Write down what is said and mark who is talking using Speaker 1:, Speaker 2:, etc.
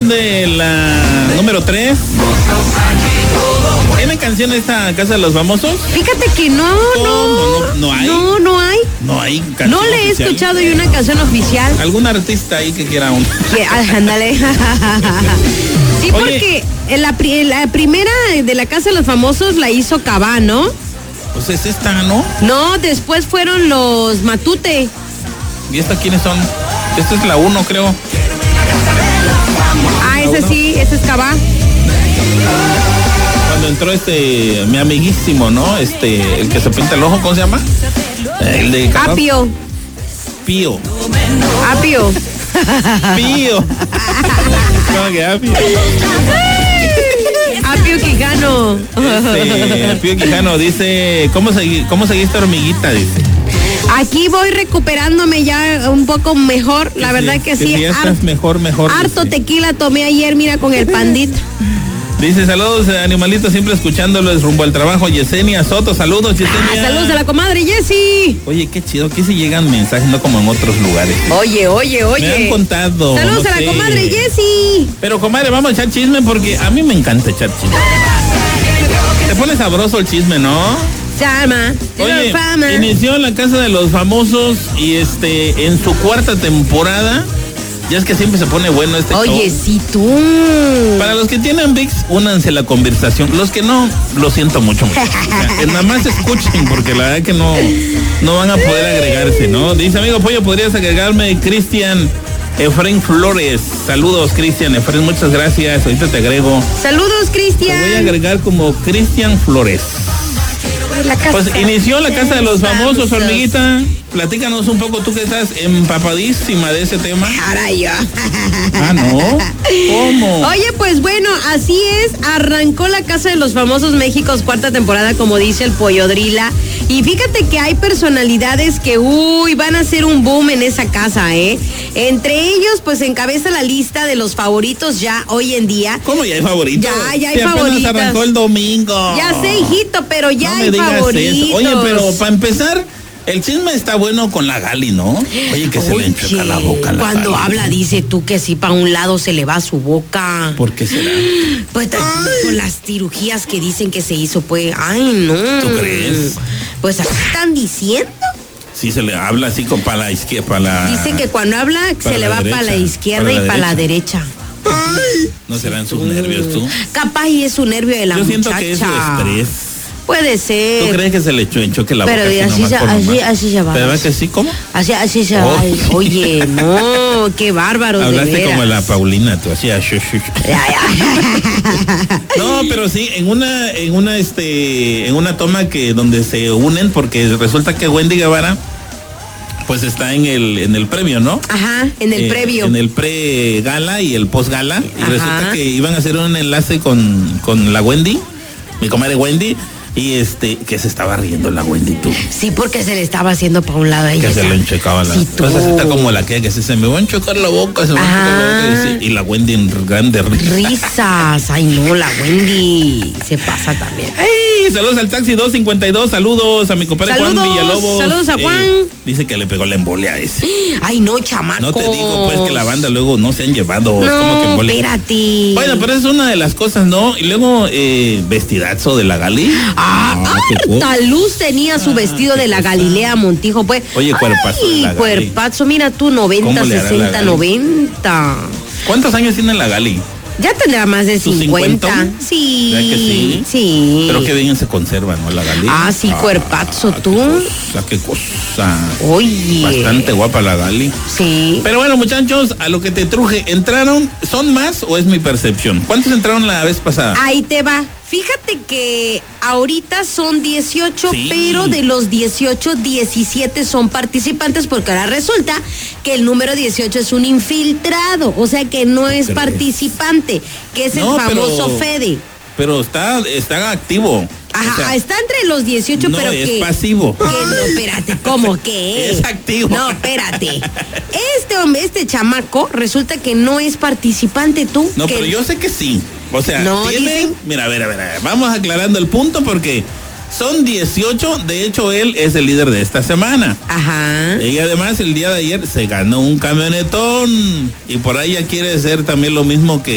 Speaker 1: de la número 3. ¿Tiene canción esta Casa de los Famosos?
Speaker 2: Fíjate que no hay. No hay.
Speaker 1: No hay canción.
Speaker 2: No le he
Speaker 1: oficial.
Speaker 2: escuchado yo una canción oficial.
Speaker 1: ¿Algún artista ahí que quiera un?
Speaker 2: Ándale. Sí, porque la primera de la Casa de los Famosos la hizo Cabá, ¿no?
Speaker 1: Pues es esta, ¿no?
Speaker 2: No, después fueron los Matute.
Speaker 1: ¿Y esta quiénes son? Esta es la 1, creo.
Speaker 2: Ese sí, ese es Cabá.
Speaker 1: Cuando entró mi amiguísimo, ¿no? El que se pinta el ojo, ¿cómo se llama? El de Cabá.
Speaker 2: Apio.
Speaker 1: Pío.
Speaker 2: Apio.
Speaker 1: Pío. ¿Cómo que Apio?
Speaker 2: Apio Quijano.
Speaker 1: Apio Quijano dice, ¿cómo seguiste hormiguita? Dice.
Speaker 2: Aquí voy recuperándome ya un poco mejor, la verdad que sí.
Speaker 1: Ya estás mejor.
Speaker 2: Harto
Speaker 1: dice.
Speaker 2: tequila tomé ayer, mira, con el pandito.
Speaker 1: Dice, saludos, animalito, siempre escuchándolos rumbo al trabajo. Yesenia Soto, saludos, Yesenia.
Speaker 2: Saludos a la comadre Jessie.
Speaker 1: Oye, qué chido, que si llegan mensajes, no como en otros lugares.
Speaker 2: Oye.
Speaker 1: Me han contado.
Speaker 2: Saludos a la comadre Jessie.
Speaker 1: Pero, comadre, vamos a echar chisme porque a mí me encanta echar chisme. Te pone sabroso el chisme, ¿no?
Speaker 2: Chama.
Speaker 1: Oye,
Speaker 2: fama.
Speaker 1: inició en la Casa de los Famosos y en su 4ª temporada. Ya es que siempre se pone bueno este show.
Speaker 2: Oye, sí, tú.
Speaker 1: Para los que tienen ViX, únanse a la conversación. Los que no, lo siento mucho. O sea, que nada más escuchen, porque la verdad que no van a poder agregarse, ¿no? Dice, amigo Pollo, ¿podrías agregarme Cristian Efraín Flores? Saludos, Cristian Efraín, muchas gracias. Ahorita te agrego.
Speaker 2: Saludos, Cristian.
Speaker 1: Te voy a agregar como Cristian Flores. Pues inició la Casa de los Famosos, hormiguita. Platícanos un poco, tú que estás empapadísima de ese tema.
Speaker 2: Carayo.
Speaker 1: ¿No? ¿Cómo?
Speaker 2: Oye, pues bueno, así es. Arrancó la Casa de los Famosos México 4ª temporada, como dice el Pollo Drila. Y fíjate que hay personalidades que, van a hacer un boom en esa casa, ¿eh? Entre ellos, pues encabeza la lista de los favoritos ya hoy en día.
Speaker 1: ¿Cómo ya hay favoritos?
Speaker 2: Ya hay favoritos.
Speaker 1: Apenas arrancó el domingo.
Speaker 2: Ya sé, hijito, pero ya
Speaker 1: no
Speaker 2: hay favoritos.
Speaker 1: Eso. Oye, pero para empezar, el chisme está bueno con la Gali, ¿no? Oye, que se le enchoca la boca a la
Speaker 2: cuando
Speaker 1: Gali.
Speaker 2: habla, dice tú que sí, para un lado se le va su boca.
Speaker 1: ¿Por qué será?
Speaker 2: Pues con las cirugías que dicen que se hizo, pues, ay, no.
Speaker 1: ¿Tú crees?
Speaker 2: Pues así están diciendo.
Speaker 1: Sí, se le habla así para la izquierda,
Speaker 2: Dice que cuando habla se le va para la izquierda y para la derecha.
Speaker 1: Ay. ¿No serán sus nervios tú?
Speaker 2: Capaz y es su nervio de la muchacha.
Speaker 1: Yo siento que es su estrés.
Speaker 2: Puede ser.
Speaker 1: ¿Tú crees que se le enchoque la boca?
Speaker 2: Pero así se va.
Speaker 1: ¿Verdad que sí? ¿Cómo?
Speaker 2: Así se va. Oye, no, qué bárbaro.
Speaker 1: Hablaste como la Paulina, tú hacías. No, pero sí, en una toma donde se unen, porque resulta que Wendy Guevara pues está en el premio, ¿no?
Speaker 2: Ajá, en el previo.
Speaker 1: En el pre-gala y el post-gala. Y resulta que iban a hacer un enlace con la Wendy, mi comadre Wendy. Y que se estaba riendo la Wendy, tú.
Speaker 2: Sí, porque se le estaba haciendo para un lado a ella.
Speaker 1: Que se le enchecaba la.
Speaker 2: Sí,
Speaker 1: entonces está como la que se me va a enchocar la boca, se me va a enchocar la boca. Y la Wendy en grande risa.
Speaker 2: Risas. Ay, no, la Wendy se pasa también.
Speaker 1: ¡Ey! Saludos al Taxi 252, saludos a mi compadre Juan Villalobos.
Speaker 2: Saludos a Juan.
Speaker 1: Dice que le pegó la embolia a ese.
Speaker 2: Ay, no, chamaco.
Speaker 1: No te digo, pues, que la banda luego no se han llevado.
Speaker 2: No,
Speaker 1: es como que embolia.
Speaker 2: Espérate.
Speaker 1: Bueno, pero es una de las cosas, ¿no? Y luego, vestidazo de la Gali.
Speaker 2: Harta luz tenía su vestido de la Galilea Montijo, pues.
Speaker 1: Oye, cuerpazo de la Gali.
Speaker 2: Cuerpazo, mira tú, 90, 60, 90.
Speaker 1: ¿Cuántos años tiene la Gali?
Speaker 2: Ya tendrá más de 50. Sí.
Speaker 1: ¿Verdad que sí?
Speaker 2: Sí.
Speaker 1: Pero que bien se conserva, ¿no? La Gali.
Speaker 2: Sí, cuerpazo tú.
Speaker 1: Qué cosa.
Speaker 2: Oye.
Speaker 1: Bastante guapa la Gali.
Speaker 2: Sí.
Speaker 1: Pero bueno, muchachos, a lo que te truje, ¿entraron? ¿Son más o es mi percepción? ¿Cuántos entraron la vez pasada?
Speaker 2: Ahí te va. Fíjate que ahorita son 18,
Speaker 1: sí,
Speaker 2: pero de los 18, 17 son participantes, porque ahora resulta que el número 18 es un infiltrado, o sea que no es participante, que es el famoso Fede.
Speaker 1: Pero está activo.
Speaker 2: Ajá, o sea, está entre los 18,
Speaker 1: no,
Speaker 2: pero
Speaker 1: es
Speaker 2: que...
Speaker 1: pasivo.
Speaker 2: Que no, espérate, ¿cómo que
Speaker 1: es activo?
Speaker 2: No, espérate. Este chamaco resulta que no es participante, tú.
Speaker 1: No, pero yo sé que sí. O sea,
Speaker 2: no,
Speaker 1: tiene... Mira, a ver. Vamos aclarando el punto porque son 18. De hecho, él es el líder de esta semana.
Speaker 2: Ajá.
Speaker 1: Y además, el día de ayer se ganó un camionetón. Y por ahí ya quiere ser también lo mismo que